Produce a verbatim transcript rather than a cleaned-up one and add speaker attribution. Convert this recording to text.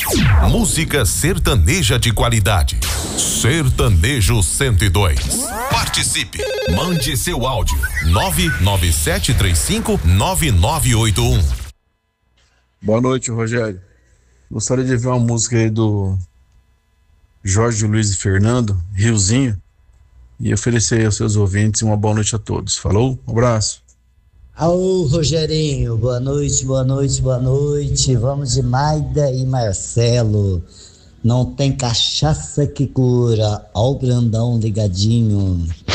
Speaker 1: Música sertaneja de qualidade. Sertanejo cento e dois. Participe. Mande seu áudio. nove nove sete três cinco nove nove oito um.
Speaker 2: Boa noite, Rogério. Gostaria de ver uma música aí do Jorge Luiz e Fernando, Riozinho, e oferecer aí aos seus ouvintes uma boa noite a todos. Falou? Um abraço.
Speaker 3: Alô, Rogerinho, boa noite, boa noite, boa noite. Vamos de Maida e Marcelo. Não tem cachaça que cura. Ó o Brandão ligadinho.